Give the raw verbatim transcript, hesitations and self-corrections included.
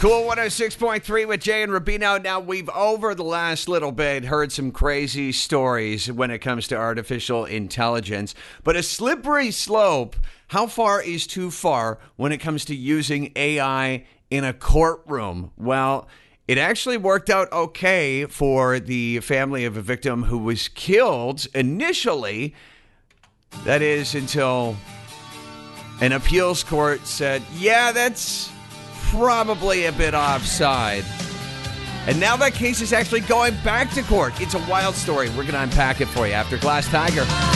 Cool one oh six point three with Jay and Rubino. Now, we've over the last little bit heard some crazy stories when it comes to artificial intelligence, but a slippery slope. How far is too far when it comes to using A I in a courtroom? Well, it actually worked out okay for the family of a victim who was killed initially. That is until an appeals court said, yeah, that's probably a bit offside. And now that case is actually going back to court. It's a wild story. We're going to unpack it for you after Glass Tiger.